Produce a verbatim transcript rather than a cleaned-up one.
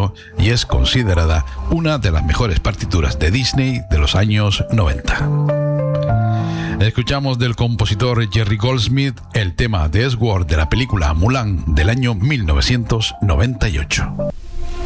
ocho y es considerada una de las mejores partituras de Disney de los años noventa. Escuchamos del compositor Jerry Goldsmith el tema de Edward de la película Mulan del año mil novecientos noventa y ocho.